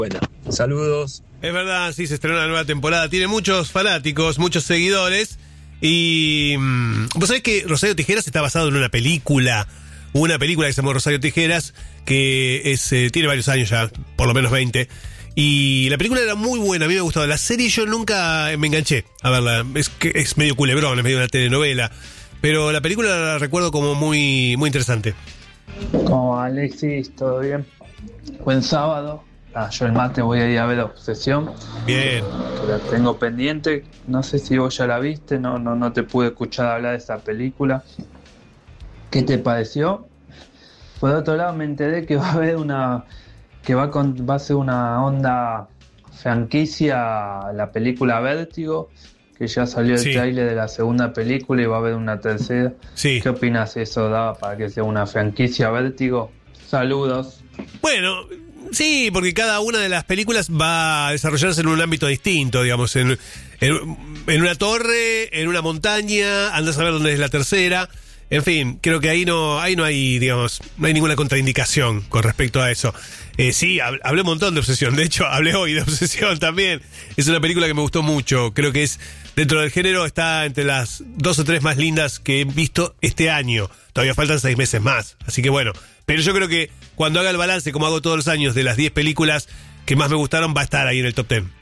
Buena. Saludos. Es verdad, sí, se estrenó una nueva temporada. Tiene muchos fanáticos, muchos seguidores. Y vos sabés que Rosario Tijeras está basado en una película que se llama Rosario Tijeras, que tiene varios años ya, por lo menos 20. Y la película era muy buena, a mí me gustaba. La serie yo nunca me enganché a verla. Es medio culebrón, es medio una telenovela. Pero la película la recuerdo como muy, muy interesante. Como Alexis, ¿todo bien? Buen sábado. Yo el martes voy a ir a ver Obsesión. Bien. Que la tengo pendiente. No sé si vos ya la viste, no te pude escuchar hablar de esa película. ¿Qué te pareció? Por otro lado me enteré que va a haber va a ser una onda franquicia la película Vértigo, que ya salió el tráiler de la segunda película y va a haber una tercera. Sí. ¿Qué opinas eso daba para que sea una franquicia Vértigo? Saludos. Bueno, sí, porque cada una de las películas va a desarrollarse en un ámbito distinto, digamos, en una torre, en una montaña, andás a ver dónde es la tercera. En fin, creo que ahí no hay, digamos, no hay ninguna contraindicación con respecto a eso. Sí, hablé un montón de Obsesión. De hecho, hablé hoy de Obsesión también. Es una película que me gustó mucho. Creo que dentro del género, está entre las 2 o 3 más lindas que he visto este año. Todavía faltan 6 meses más. Así que bueno. Pero yo creo que cuando haga el balance, como hago todos los años, de las 10 películas que más me gustaron, va a estar ahí en el top 10.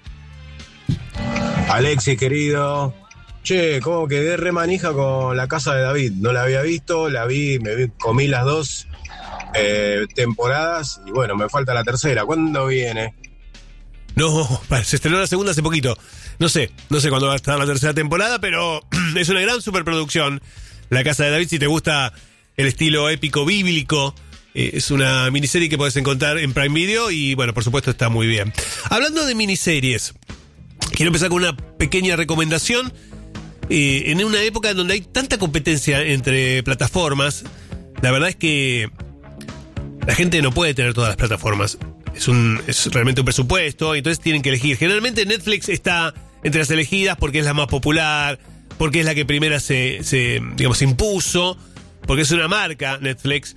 Alexis, querido. Che, ¿cómo quedé re manija con La Casa de David? No la había visto, comí las 2 temporadas y bueno, me falta la tercera. ¿Cuándo viene? No, se estrenó la segunda hace poquito. No sé cuándo va a estar la tercera temporada, pero es una gran superproducción. La Casa de David, si te gusta el estilo épico bíblico, es una miniserie que podés encontrar en Prime Video y bueno, por supuesto está muy bien. Hablando de miniseries, quiero empezar con una pequeña recomendación. En una época en donde hay tanta competencia entre plataformas, la verdad es que la gente no puede tener todas las plataformas. Es realmente un presupuesto, entonces tienen que elegir. Generalmente Netflix está entre las elegidas porque es la más popular, porque es la que primera se impuso, porque es una marca Netflix,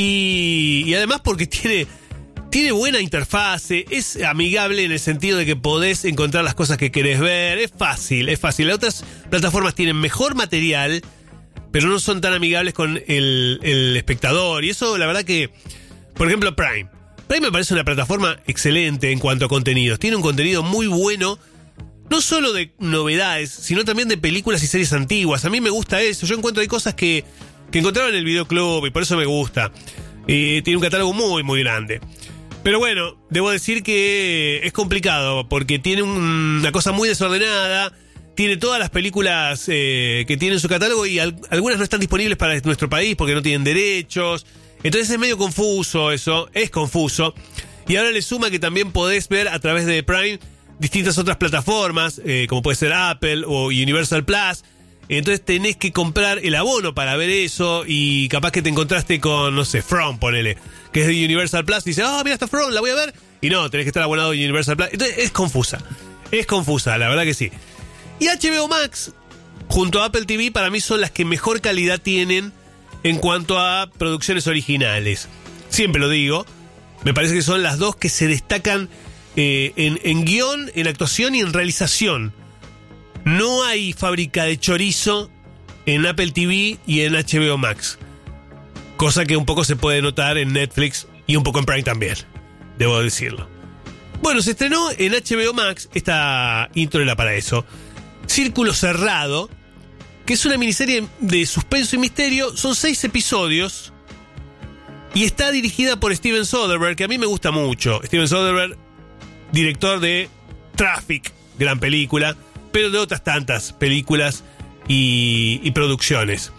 y además porque tiene buena interfase, es amigable en el sentido de que podés encontrar las cosas que querés ver, es fácil. Las otras plataformas tienen mejor material, pero no son tan amigables con el espectador, y eso la verdad que, por ejemplo, Prime me parece una plataforma excelente en cuanto a contenidos, tiene un contenido muy bueno, no solo de novedades, sino también de películas y series antiguas. A mí me gusta eso, yo encuentro hay cosas que encontraba en el videoclub y por eso me gusta. Tiene un catálogo muy, muy grande. Pero bueno, debo decir que es complicado porque tiene una cosa muy desordenada, tiene todas las películas que tiene en su catálogo y algunas no están disponibles para nuestro país porque no tienen derechos. Entonces es medio confuso eso, es confuso. Y ahora le suma que también podés ver a través de Prime distintas otras plataformas, como puede ser Apple o Universal Plus. Entonces tenés que comprar el abono para ver eso y capaz que te encontraste con, no sé, From, ponele, que es de Universal Plus y dices, mira, está From, la voy a ver. Y no, tenés que estar abonado en Universal Plus. Entonces es confusa, la verdad que sí. Y HBO Max, junto a Apple TV, para mí son las que mejor calidad tienen en cuanto a producciones originales. Siempre lo digo, me parece que son las dos que se destacan en guión, en actuación y en realización. No hay fábrica de chorizo en Apple TV y en HBO Max. Cosa que un poco se puede notar en Netflix y un poco en Prime también, debo decirlo. Bueno, se estrenó en HBO Max, esta intro era para eso, Círculo Cerrado, que es una miniserie de suspenso y misterio. Son 6 episodios y está dirigida por Steven Soderbergh, que a mí me gusta mucho. Steven Soderbergh, director de Traffic, gran película, pero de otras tantas películas y producciones.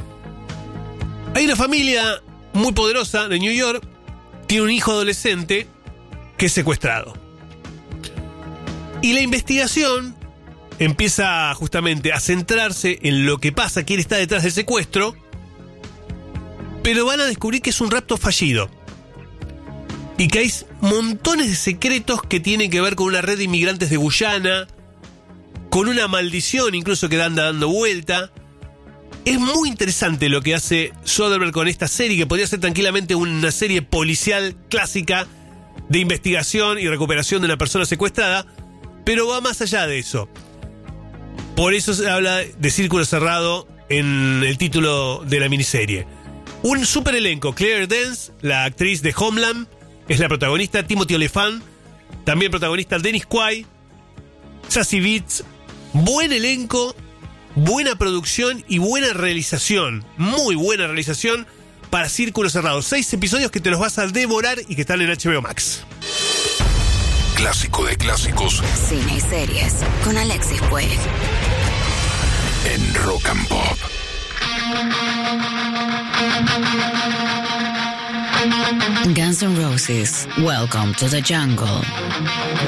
Hay una familia muy poderosa de New York, tiene un hijo adolescente que es secuestrado. Y la investigación empieza justamente a centrarse en lo que pasa, quién está detrás del secuestro, pero van a descubrir que es un rapto fallido y que hay montones de secretos que tienen que ver con una red de inmigrantes de Guyana, con una maldición incluso que anda dando vuelta. Es muy interesante lo que hace Soderbergh con esta serie, que podría ser tranquilamente una serie policial clásica de investigación y recuperación de una persona secuestrada, pero va más allá de eso. Por eso se habla de Círculo Cerrado en el título de la miniserie. Un super elenco: Claire Danes, la actriz de Homeland, es la protagonista. Timothy Olyphant, también protagonista. Dennis Quaid, Sassy Beats. Buen elenco, buena producción y buena realización. Muy buena realización para Círculo Cerrado. 6 episodios que te los vas a devorar y que están en HBO Max. Clásico de clásicos. Cine y series con Alexis Puig. En Rock and Pop. Guns N' Roses, Welcome to the Jungle.